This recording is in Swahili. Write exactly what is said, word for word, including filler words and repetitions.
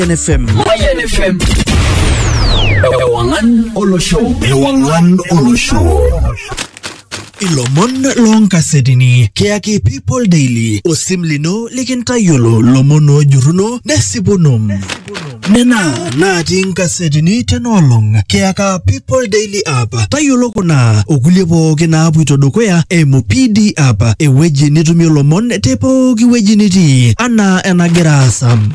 N F M. Mayan F M. Ewangan Olo Show. Ewangan Olo Show. Ilomon long kasetini keaki People Daily osimlino likintayolo lomono juruno nesibunum nena naati nkasetini tenolong keaka People Daily app tayolo kuna okulie pooki naapuito dukuya emu P D app eweji nitumie lomon te pooki weji nitii ana enagira asam.